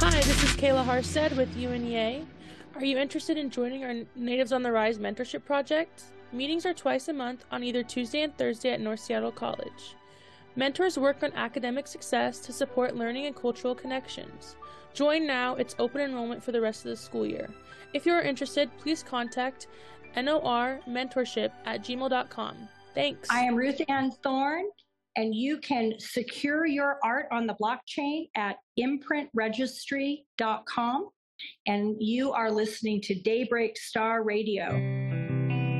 Hi, this is Kayla Harstead with UNEA. Are you interested in joining our Natives on the Rise mentorship project? Meetings are twice a month on either Tuesday and Thursday at North Seattle College. Mentors work on academic success to support learning and cultural connections. Join now, it's open enrollment for the rest of the school year. If you are interested, please contact normentorship@gmail.com. Thanks. I am Ruth Ann Thorne, and you can secure your art on the blockchain at imprintregistry.com. And you are listening to Daybreak Star Radio.